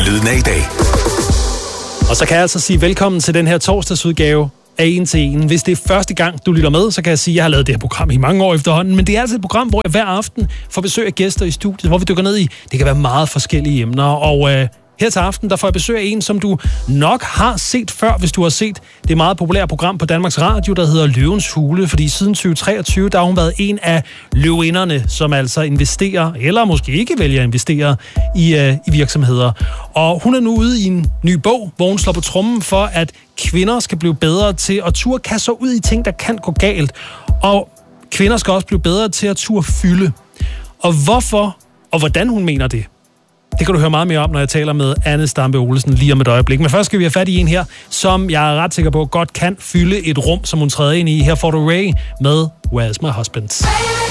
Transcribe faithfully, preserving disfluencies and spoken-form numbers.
Lyden af i dag. Og så kan jeg altså sige velkommen til den her torsdagsudgave af En til En. Hvis det er første gang, du lytter med, så kan jeg sige, at jeg har lavet det her program i mange år efterhånden, men det er altså et program, hvor jeg hver aften får besøg af gæster i studiet, hvor vi dykker ned i, det kan være meget forskellige emner, og øh, her til aften, der får jeg besøg af en, som du nok har set før, hvis du har set det meget populære program på Danmarks Radio, der hedder Løvens Hule, fordi siden tyve treogtyve, der har hun været en af løvinderne, som altså investerer, eller måske ikke vælger at investere i, øh, i virksomheder. Og hun er nu ude i en ny bog, hvor hun slår på trommen for, at kvinder skal blive bedre til at turde kaste sig ud i ting, der kan gå galt. Og kvinder skal også blive bedre til at turde fylde. Og hvorfor og hvordan hun mener det, det kan du høre meget mere om, når jeg taler med Anne Stampe Olesen lige om et øjeblik. Men først skal vi have fat i en her, som jeg er ret sikker på godt kan fylde et rum, som hun træder ind i. Her får du Ray med Where's My Husband.